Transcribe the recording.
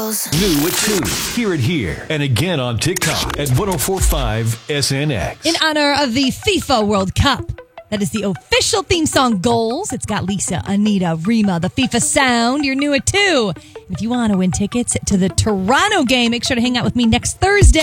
goals. New at 2. Hear it here and again on TikTok at 1045 SNX. In honor of the FIFA World Cup. That is the official theme song, Goals. It's got Lisa, Anita, Rima, the FIFA sound. You're new at 2. If you want to win tickets to the Toronto game, make sure to hang out with me next Thursday.